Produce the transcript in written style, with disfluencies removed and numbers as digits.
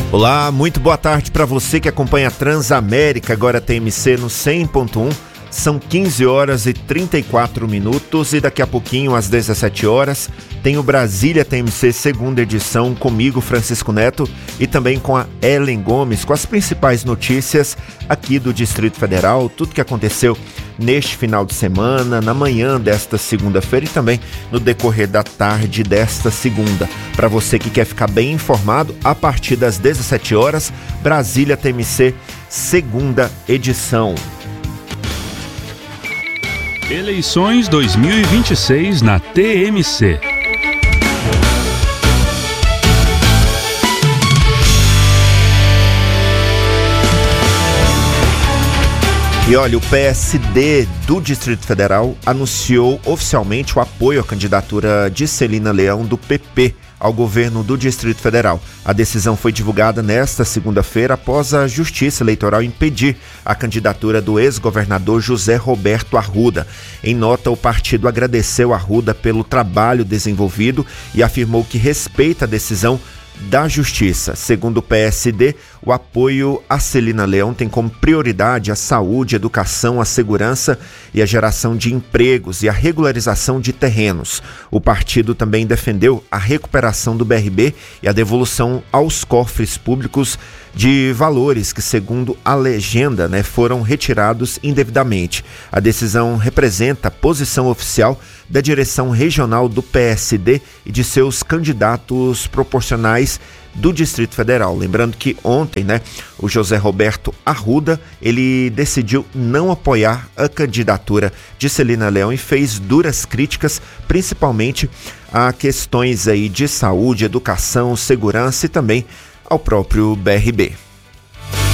Olá, muito boa tarde para você que acompanha a Transamérica, agora TMC no 100.1. São 15 horas e 34 minutos e daqui a pouquinho, às 17 horas, tem o Brasília TMC segunda edição comigo, Francisco Neto, e também com a Ellen Gomes, com as principais notícias aqui do Distrito Federal, tudo que aconteceu neste final de semana, na manhã desta segunda-feira e também no decorrer da tarde desta segunda. Para você que quer ficar bem informado, a partir das 17 horas, Brasília TMC segunda edição. Eleições 2026 na TMC. E olha, o PSD do Distrito Federal anunciou oficialmente o apoio à candidatura de Celina Leão do PP ao governo do Distrito Federal. A decisão foi divulgada nesta segunda-feira após a Justiça Eleitoral impedir a candidatura do ex-governador José Roberto Arruda. Em nota, o partido agradeceu Arruda pelo trabalho desenvolvido e afirmou que respeita a decisão da Justiça. Segundo o PSD, o apoio a Celina Leão tem como prioridade a saúde, a educação, a segurança e a geração de empregos e a regularização de terrenos. O partido também defendeu a recuperação do BRB e a devolução aos cofres públicos de valores que, segundo a legenda, foram retirados indevidamente. A decisão representa a posição oficial da direção regional do PSD e de seus candidatos proporcionais do Distrito Federal. Lembrando que ontem, o José Roberto Arruda, ele decidiu não apoiar a candidatura de Celina Leão e fez duras críticas, principalmente a questões aí de saúde, educação, segurança e também ao próprio BRB.